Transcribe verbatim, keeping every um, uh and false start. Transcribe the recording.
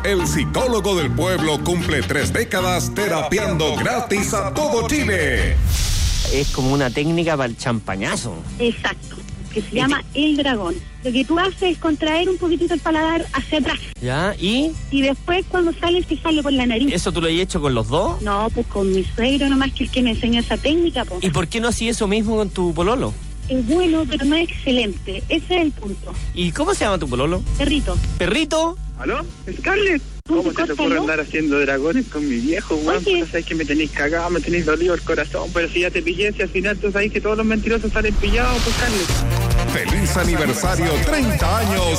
el psicólogo del pueblo cumple tres décadas terapiando gratis a todo Chile. Es como una técnica para el champañazo. Exacto, que se llama el dragón. Lo que tú haces es contraer un poquitito el paladar hacia atrás. ¿Ya? ¿Y? Y después cuando sales te sale por la nariz. ¿Eso tú lo has hecho con los dos? No, pues con mi suegro nomás, que es el que me enseñó esa técnica, pues. ¿Y por qué no hacías eso mismo con tu pololo? Es bueno, pero no es excelente. Ese es el punto. ¿Y cómo se llama tu pololo? Perrito. ¿Perrito? ¿Aló? ¿Scarlett? ¿Cómo se te ocurre andar haciendo dragones con mi viejo, weón? Pues sabes que me tenéis cagado, me tenéis dolido el corazón, pero si ya te pillé, si al final tú sabes que todos los mentirosos salen pillados, pues Scarlett. Feliz aniversario, treinta años